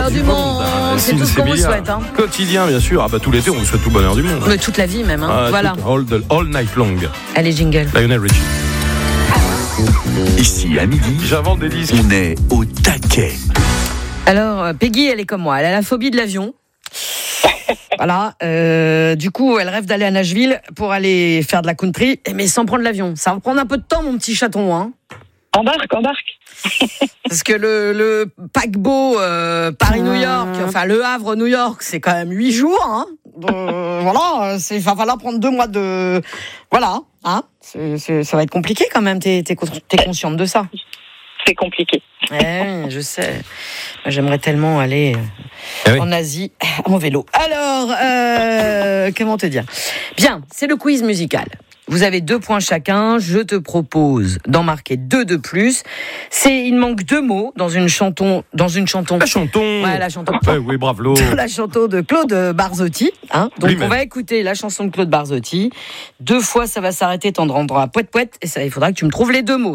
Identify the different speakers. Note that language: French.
Speaker 1: bonheur du monde. C'est tout ce qu'on vous souhaite.
Speaker 2: Quotidien, bien sûr. Tout l'été, on vous souhaite tout le bonheur du monde.
Speaker 1: Mais toute la vie même. Voilà.
Speaker 2: All night long.
Speaker 1: Allez, jingle.
Speaker 2: Lionel Richie.
Speaker 3: Ici, à midi,
Speaker 2: j'invente des disques.
Speaker 3: On est au taquet.
Speaker 1: Alors, Peggy, elle est comme moi. Elle a la phobie de l'avion. Voilà. Du coup, elle rêve d'aller à Nashville pour aller faire de la country, mais sans prendre l'avion. Ça va prendre un peu de temps, mon petit chaton.
Speaker 4: Embarque.
Speaker 1: Parce que le paquebot Paris-New York, enfin Le Havre-New York, c'est quand même 8 jours. Voilà, il va falloir prendre 2 mois de... Voilà, ça va être compliqué quand même, t'es consciente de ça?
Speaker 4: C'est compliqué.
Speaker 1: Je sais. J'aimerais tellement aller en Asie en vélo. Alors, comment te dire? Bien, c'est le quiz musical. Vous avez 2 points chacun. Je te propose d'en marquer 2 de plus. Il manque 2 mots dans une chanson.
Speaker 2: La chanson.
Speaker 1: Ouais, la chanson.
Speaker 2: Oui, bravo.
Speaker 1: La chanson de Claude Barzotti. Donc on va écouter la chanson de Claude Barzotti. 2 fois, ça va s'arrêter, t'en rendras poète. Et ça, il faudra que tu me trouves les 2 mots.